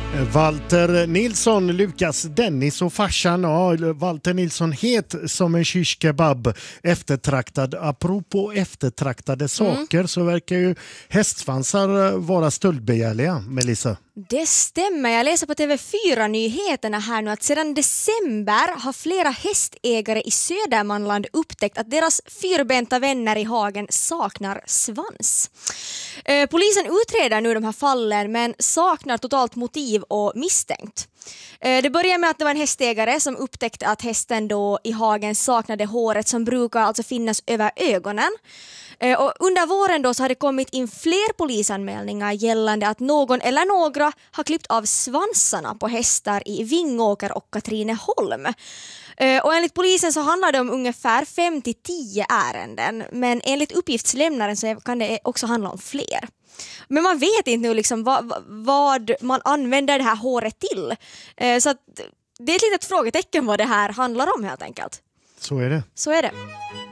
Walter Nilsson, Lukas, Dennis och farsan. Ja, Walter Nilsson het som en shish kebab. Eftertraktad. Apropå eftertraktade saker så verkar ju hästsvansar vara stöldbegärliga, Melissa. Det stämmer. Jag läser på TV4-nyheterna här nu att sedan december har flera hästägare i Södermanland upptäckt att deras fyrbenta vänner i hagen saknar svans. Polisen utreder nu de här fallen men saknar totalt motiv och misstänkt. Det började med att det var en hästägare som upptäckte att hästen då i hagen saknade håret som brukar alltså finnas över ögonen. Och under våren då så har det kommit in fler polisanmälningar gällande att någon eller några har klippt av svansarna på hästar i Vingåker och Katrineholm. Och enligt polisen så handlar det om ungefär 5-10 ärenden, men enligt uppgiftslämnaren så kan det också handla om fler. Men man vet inte nu liksom vad man använder det här håret till. Så att det är ett litet frågetecken vad det här handlar om helt enkelt. Så är det. Så är det.